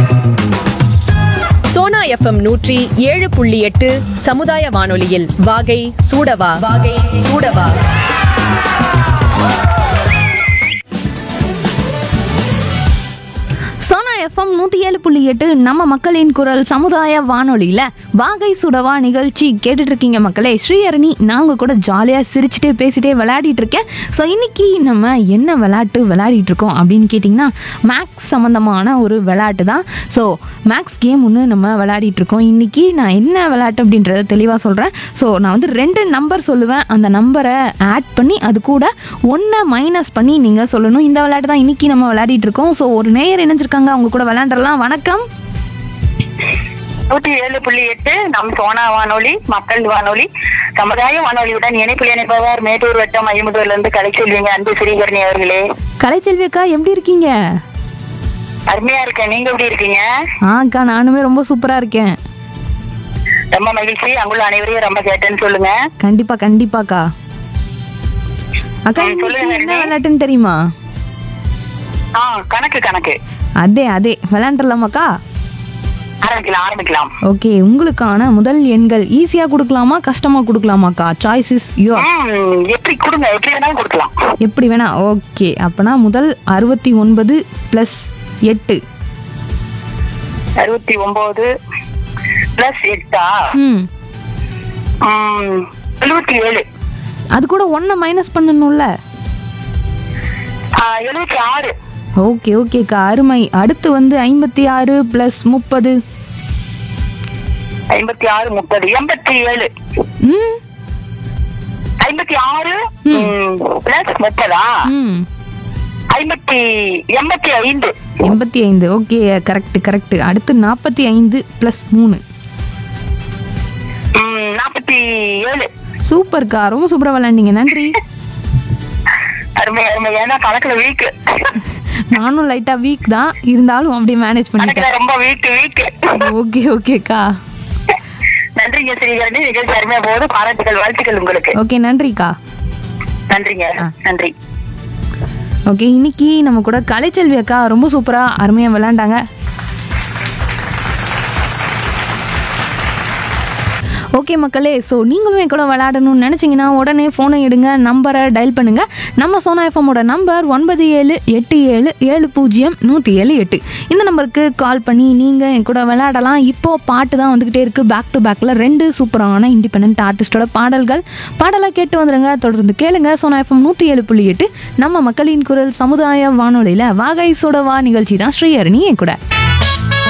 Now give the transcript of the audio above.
Sona FM 107.8 சமுதாய வானொலியில் வாகை சூடவா. சோனா எஃப்எம் 107.8 நம்ம மக்களின் குரல் சமுதாய வானொலியில் வாகை சுடவா நிகழ்ச்சி கேட்டுட்டு இருக்கீங்க மக்களே. ஸ்ரீஹரணி நாங்கள் கூட ஜாலியாக சிரிச்சுட்டே பேசிட்டே விளையாடிட்டு இருக்கேன். ஸோ இன்னைக்கு நம்ம என்ன விளையாட்டு விளையாடிட்டு இருக்கோம் அப்படின்னு கேட்டிங்கன்னா மேக்ஸ் சம்மந்தமான ஒரு விளையாட்டு தான். ஸோ மேக்ஸ் கேம் ஒன்று நம்ம விளையாடிட்டு இருக்கோம். இன்னைக்கு நான் என்ன விளையாட்டு அப்படின்றத தெளிவாக சொல்கிறேன். ஸோ நான் வந்து 2 நம்பர் சொல்லுவேன். அந்த நம்பரை ஆட் பண்ணி அது கூட 1 மைனஸ் பண்ணி நீங்கள் சொல்லணும். இந்த விளையாட்டு தான் இன்னைக்கு நம்ம விளையாடிட்டு இருக்கோம். ஸோ ஒரு நேயர் இணைஞ்சிருக்காங்க, அவங்க கூட விளையாண்டுறலாம். வணக்கம். 107.8 நம் சோனா வானொலி, மக்கள் வானொலி, சமுதாய வானொலியுடன் இணைப்பவர் மேட்டூர் வட்டம் ஐம்பதுல இருந்து கலைச்செல்விங்க. அன்பு ஸ்ரீகரணி அவர்களே. கலைச்செல்வி அக்கா எப்படி இருக்கீங்க? அருமையா இருக்கேன். நீங்க எப்படி இருக்கீங்க? அக்கா நானுமே ரொம்ப சூப்பரா இருக்கேன். ரொம்ப மகிழ்ச்சி. அங்குள்ள அனைவரையும் ரொம்ப கேட்டேன்னு சொல்லுங்க. கண்டிப்பாக்கா. அக்கா இன்னைக்கு என்ன விளையாட்டுன்னு தெரியுமா? கணக்கு அதே விளையாண்டுலாமாக்கா? ஆரம்பிக்கலாம். ஓகே, உங்களுக்கான முதல் எண்கள் ஈஸியா கொடுக்கலாமா கஷ்டமா கொடுக்கலாமாக்கா? Choice is your. எப்படி கொடுங்க, எப்படி வேணாலும் கொடுக்கலாம். எப்படி வேணா. ஓகே, அப்பனா முதல் 69 + 8. 69 + 8 77. அது கூட 1 மைனஸ் பண்ணணும்ல? 76. ஓகேக்கா, அருமை. அடுத்து வந்து 56 + 30. 56 30 87. 56 + 30 85. 85. Okay, correct. அடுத்து 45 + 3. 47. சூப்பர்க்கா, ரொம்ப சூப்பரா விளையாண்டீங்க. நன்றி. அருமை. ஏன்னா கணக்குல வீக். நானும் லைட்டா வீக் தான், இருந்தாலும் அப்படியே மேனேஜ் பண்ணிட்டேன். ரொம்ப வீக். ஓகேக்கா. நன்றிங்க ஸ்ரீகரணி. நிகழ்ச்சி அருமையா போகுது. பாராட்டுகள், வாழ்த்துக்கள் உங்களுக்கு. ஓகே, நன்றிக்கா. நன்றிங்க. நன்றி. ஓகே, இன்னைக்கு நம்ம கூட கலைச்செல்வி அக்கா ரொம்ப சூப்பரா அருமையா விளையாண்டாங்க. ஓகே மக்களே, ஸோ நீங்களும் என் கூட விளையாடணும்னு நினச்சிங்கன்னா உடனே ஃபோனை எடுங்க, நம்பரை டயல் பண்ணுங்கள். நம்ம சோனா எஃப்எம்மோட நம்பர் 9787700178. இந்த நம்பருக்கு கால் பண்ணி நீங்கள் என் கூட விளையாடலாம். இப்போது பாட்டு தான் வந்துக்கிட்டே இருக்குது. பேக் டு பேக்கில் 2 சூப்பரான இண்டிபெண்டன்ட் ஆர்டிஸ்டோட பாடலாக கேட்டு வந்துடுங்க. தொடர்ந்து கேளுங்க. சோனா எஃப்எம் 107.8 நம்ம மக்களின் குரல் சமுதாய வானொலியில் வாகை சுடவா நிகழ்ச்சி தான். ஸ்ரீஹரணி என் கூட.